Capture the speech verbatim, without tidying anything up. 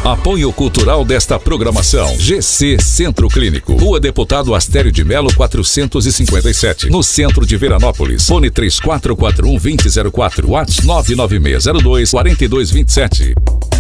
Apoio cultural desta programação. G C Centro Clínico. Rua Deputado Astério de Melo quatrocentos e cinquenta e sete. No centro de Veranópolis. Fone três quatro quatro um, dois zero zero quatro. WhatsApp nove nove seis zero dois, quatro dois dois sete.